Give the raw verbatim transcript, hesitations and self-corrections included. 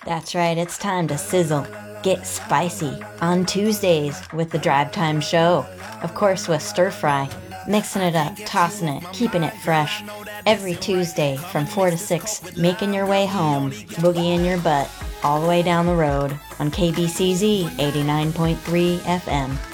That's right, it's time to sizzle. Get spicy on Tuesdays with the Drive Time Show. Of course, with stir fry, mixing it up, tossing it, keeping it fresh. Every Tuesday from four to six, making your way home, boogie in your butt, all the way down the road on K B C Z eighty-nine point three F M.